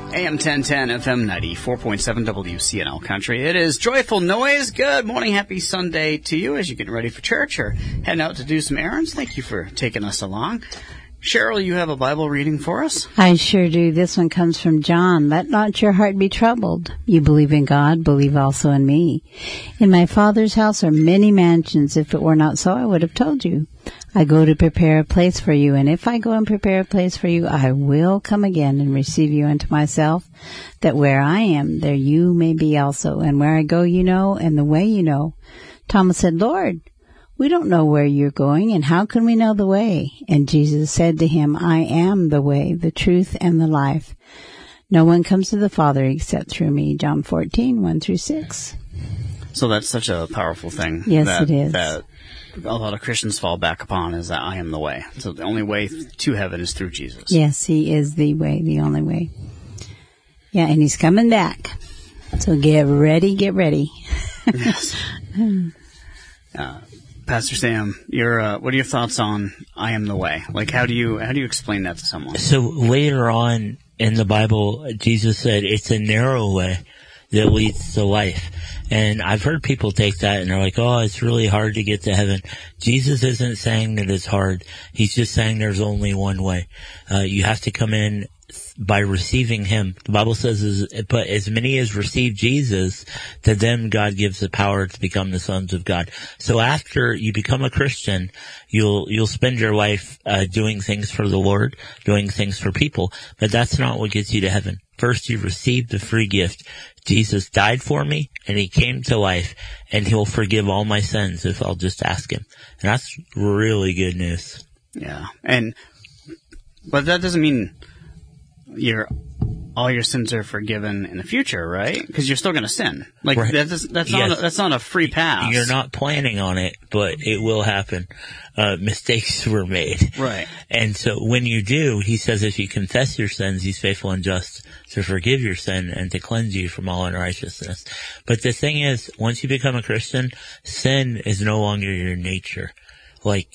AM 1010, FM 94.7 WCNL Country. It is Joyful Noise. Good morning. Happy Sunday to you as you get ready for church or heading out to do some errands. Thank you for taking us along. Cheryl, you have a Bible reading for us? I sure do. This one comes from John. Let not your heart be troubled. You believe in God, believe also in me. In my Father's house are many mansions. If it were not so, I would have told you. I go to prepare a place for you, and if I go and prepare a place for you, I will come again and receive you unto myself, that where I am, there you may be also. And where I go you know, and the way you know. Thomas said, Lord, we don't know where you're going, and how can we know the way? And Jesus said to him, I am the way, the truth, and the life. No one comes to the Father except through me. John 14, 1 through 6. So that's such a powerful thing. Yes, it is. That a lot of Christians fall back upon, is that I am the way. So the only way to heaven is through Jesus. Yes, he is the way, the only way. Yeah, and he's coming back. So get ready, get ready. Yes. Pastor Sam, what are your thoughts on I am the way? Like, how do you explain that to someone? So later on in the Bible, Jesus said it's a narrow way that leads to life. And I've heard people take that and they're like, oh, it's really hard to get to heaven. Jesus isn't saying that it's hard. He's just saying there's only one way. You have to come in by receiving him. The Bible says, but as many as receive Jesus, to them God gives the power to become the sons of God. So after you become a Christian, you'll spend your life doing things for the Lord, doing things for people, but that's not what gets you to heaven. First, you receive the free gift. Jesus died for me, and he came to life, and he'll forgive all my sins if I'll just ask him. And that's really good news. Yeah. But that doesn't mean all your sins are forgiven in the future, right? Because you're still going to sin. Like, right. That's not a free pass. You're not planning on it, but it will happen. Mistakes were made. Right. And so when you do, he says if you confess your sins, he's faithful and just to forgive your sin and to cleanse you from all unrighteousness. But the thing is, once you become a Christian, sin is no longer your nature. Like,